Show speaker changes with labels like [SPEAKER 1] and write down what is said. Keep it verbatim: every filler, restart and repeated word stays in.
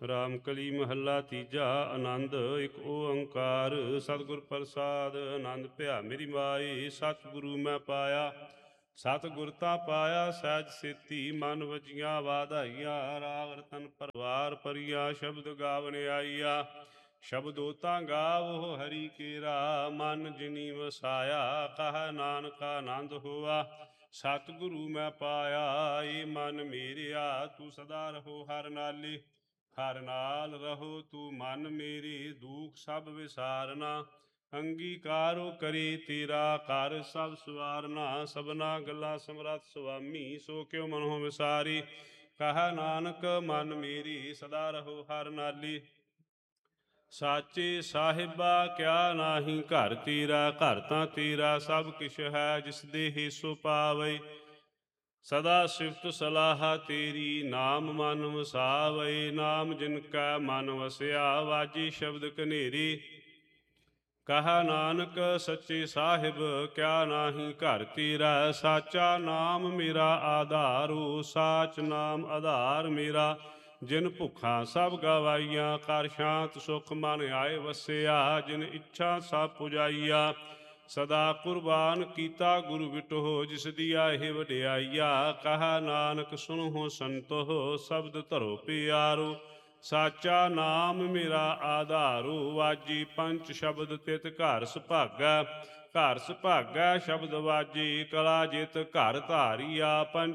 [SPEAKER 1] ਰਾਮ ਕਲੀ ਮਹੱਲਾ ਤੀਜਾ। ਆਨੰਦ ਇੱਕ ਓੰਕਾਰ ਸਤਿਗੁਰ ਪ੍ਰਸਾਦ। ਆਨੰਦ ਭਿਆ ਮੇਰੀ ਮਾਈ ਸਤਿਗੁਰੂ ਮੈਂ ਪਾਇਆ। ਸਤਿਗੁਰ ਤਾਂ ਪਾਇਆ ਸਹਿਜ ਸੇਤੀ ਮਨ ਵਜੀਆਂ ਵਾਧਾਈਆਂ। ਰਾਗ ਰਤਨ ਪਰਵਾਰ ਪਰੀਆ ਸ਼ਬਦ ਗਾਵਨ ਆਈਆ। ਸ਼ਬਦੋ ਤਾਂ ਗਾਵੋ ਹਰੀ ਕੇਰਾ ਮਨ ਜਿਨੀ ਵਸਾਇਆ। ਕਹ ਨਾਨਕ ਆਨੰਦ ਹੋਆ ਸਤਿਗੁਰੂ ਮੈਂ ਪਾਇਆ। ਏ ਮਨ ਮੇਰਿਆ ਤੂੰ ਸਦਾ ਰਹੋ ਹਰ ਨਾਲੇ। ਹਰ ਨਾਲ ਰਹੋ ਤੂੰ ਮਨ ਮੇਰੇ ਦੁਖ ਸਭ ਵਿਸਾਰਨਾ। ਅੰਗੀਕਾਰੋ ਕਰੇ ਤੇਰਾ ਘਰ ਸਭ ਸਵਾਰਨਾ। ਸਭਨਾ ਗੱਲਾਂ ਸਮਰੱਥ ਸੁਆਮੀ ਸੋ ਕਿਉ ਮਨੋ ਵਿਸਾਰੀ। ਕਹ ਨਾਨਕ ਮਨ ਮੇਰੀ ਸਦਾ ਰਹੋ ਹਰ ਨਾਲੇ। ਸਾਚੇ ਸਾਹਿਬਾ ਕਿਆ ਨਾਹੀ ਘਰ ਤੇਰਾ। ਘਰ ਤਾਂ ਤੇਰਾ ਸਭ ਕਿਛ ਹੈ ਜਿਸ ਦੇ ਹਿਸੋ ਪਾਵੈ। ਸਦਾ ਸਿਫਤ ਸਲਾਹਾ ਤੇਰੀ ਨਾਮ ਮਨ ਵਸਾਵੈ। ਨਾਮ ਜਿਨ ਕੈ ਮਨ ਵਸਿਆ ਵਾਜੀ ਸ਼ਬਦ ਕਨੇਰੀ। ਕਹ ਨਾਨਕ ਸੱਚੇ ਸਾਹਿਬ ਕਿਆ ਨਾਹੀ ਘਰ ਤੇਰਾ। ਸਾਚਾ ਨਾਮ ਮੇਰਾ ਆਧਾਰੋ ਸਾਚ ਨਾਮ ਆਧਾਰ ਮੇਰਾ। ਜਿਨ ਭੁੱਖਾਂ ਸਭ ਗਵਾਈਆਂ ਕਰ ਸ਼ਾਂਤ ਸੁਖ ਮਨ ਆਏ ਵਸਿਆ। ਜਿਨ ਇੱਛਾ ਸਭ ਪੁਜਾਈਆ ਸਦਾ ਕੁਰਬਾਨ ਕੀਤਾ ਗੁਰੂ ਵਿਟੋ ਜਿਸ ਦੀਆ ਇਹ ਵਡਿਆਈਆ। ਕਹ ਨਾਨਕ ਸੁਣੋ ਸੰਤੋ ਸ਼ਬਦ ਧਰੋ ਪਿਆਰੋ। ਸਾਚਾ ਨਾਮ ਮੇਰਾ ਆਧਾਰੋ ਵਾਜੀ ਪੰਚ ਸ਼ਬਦ ਤਿਤ ਘਰ ਸੁਭਾਗਾ। ਘਰ ਸੁਭਾਗਾ ਸ਼ਬਦ ਵਾਜੀ ਕਲਾ ਜਿਤ ਘਰ ਧਾਰੀਆ। ਪੰਚ